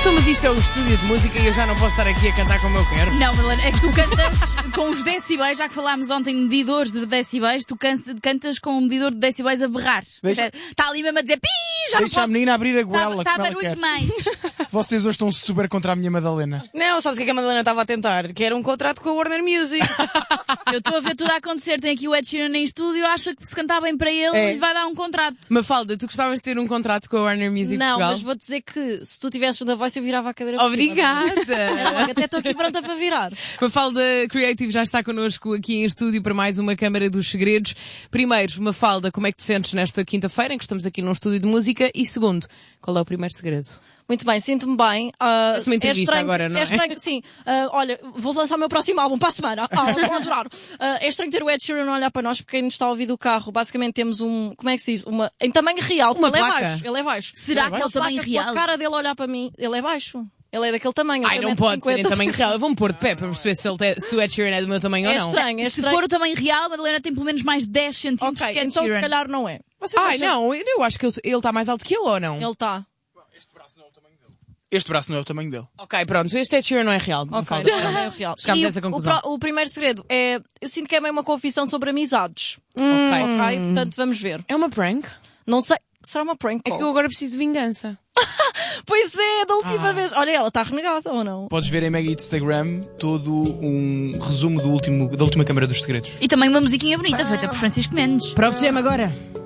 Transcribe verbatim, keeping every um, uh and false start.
Então, mas isto é o estúdio de música e eu já não posso estar aqui a cantar como eu quero. Não, Madalena, é que tu cantas com os decibéis, já que falámos ontem de medidores de decibéis, tu cantas com um medidor de decibéis a berrar. Deixa- Está ali mesmo a dizer, pi, já Deixa a não pode. menina abrir a Está goela, está como ela barulho quer. demais. Vocês hoje estão super contra a minha Madalena. Não, sabes o que é que a Madalena estava a tentar? Que era um contrato com a Warner Music. Eu estou a ver tudo a acontecer. Tem aqui o Ed Sheeran em estúdio, acha que se cantar bem para ele, É. lhe vai dar um contrato. Mafalda, tu gostavas de ter um contrato com a Warner Music Não, Portugal? mas vou dizer que se tu tivesses o da Voice eu virava a cadeira por ti, Obrigada! Madalena. Até estou aqui pronta para virar. Mafalda Creative já está connosco aqui em estúdio para mais uma Câmara dos Segredos. Primeiro, Mafalda, como é que te sentes nesta quinta-feira em que estamos aqui num estúdio de música? E segundo, qual é o primeiro segredo? Muito bem, sinto-me bem. Uh, Parece uma entrevista é estranho, agora, não é? É estranho, sim. Uh, olha, vou lançar o meu próximo álbum para a semana. Ah, vou adorar. Uh, é estranho ter o Ed Sheeran a olhar para nós, porque quem nos está a ouvir do carro, basicamente temos um, como é que se diz? Uma, em tamanho real, Uma ele placa. é baixo. Ele é baixo. Será que é o tamanho Placa, real? A cara dele a olhar para mim, ele é baixo. Ele é daquele tamanho. Ai, não obviamente, pode ser em cinquenta. tamanho real. Vamos pôr de pé para perceber se, ele te- se o Ed Sheeran é do meu tamanho É ou não. estranho, é Se estranho. for o tamanho real, a Madalena tem pelo menos mais dez centímetros Ok, que Ed então se Sheeran. calhar não é. Vocês Ai, acham- não, eu acho que ele ele está mais alto que eu ou não? Ele está. Este braço não é o tamanho dele. Ok, pronto, este Ed Sheeran não é real. Ok, Mafalda. não é o real. Chegámos E a essa o- conclusão. O, pro- o primeiro segredo é, eu sinto que é meio uma confissão sobre amizades. Ok. Ok? Portanto, vamos ver. É uma prank? Não sei, será uma prank É call? que eu agora preciso de vingança. Pois é, da última Ah. vez. Olha, ela está renegada ou não? Podes ver em Mega Instagram todo um resumo do último, da última Câmara dos Segredos. E também uma musiquinha bonita, feita por Francisco Mendes. Prove-te agora.